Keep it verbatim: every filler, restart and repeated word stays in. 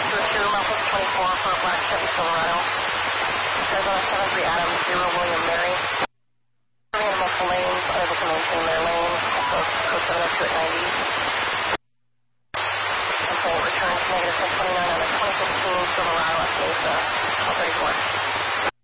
two, Memphis twenty-four for a black Chevy Silverado. Arizona seven three Adam, zero William Mary. In multiple lanes, unable to maintain their lane. Also, code seven oh two at ninety. Complaint returns negative ten twenty-nine on a twenty fifteen Silverado at Mesa, twelve thirty-four.